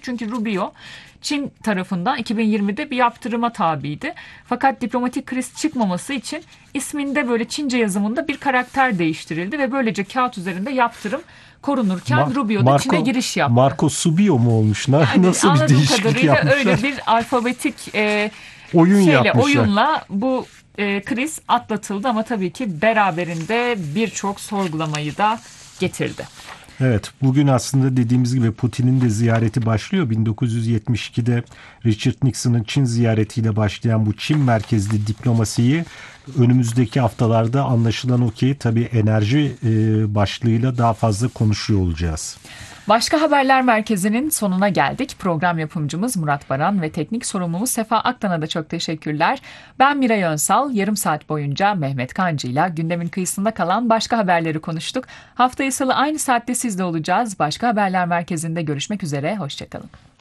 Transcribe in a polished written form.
Çünkü Rubio Çin tarafından 2020'de bir yaptırıma tabiydi. Fakat diplomatik kriz çıkmaması için isminde böyle Çince yazımında bir karakter değiştirildi ve böylece kağıt üzerinde yaptırım korunurken Rubio da Çin'e giriş yaptı. Marco Subio mu olmuş? Yani nasıl bir değişiklik yapmışlar? Öyle bir alfabetik oyunla bu kriz atlatıldı ama tabii ki beraberinde birçok sorgulamayı da getirdi. Evet, bugün aslında dediğimiz gibi Putin'in de ziyareti başlıyor. 1972'de Richard Nixon'ın Çin ziyaretiyle başlayan bu Çin merkezli diplomasiyi önümüzdeki haftalarda anlaşılan o ki tabii enerji başlığıyla daha fazla konuşuyor olacağız. Başka Haberler Merkezi'nin sonuna geldik. Program yapımcımız Murat Baran ve teknik sorumlumuz Sefa Aktan'a da çok teşekkürler. Ben Miray Önsal. Yarım saat boyunca Mehmet Kancı ile gündemin kıyısında kalan başka haberleri konuştuk. Haftaya Salı aynı saatte sizle olacağız. Başka Haberler Merkezi'nde görüşmek üzere. Hoşçakalın.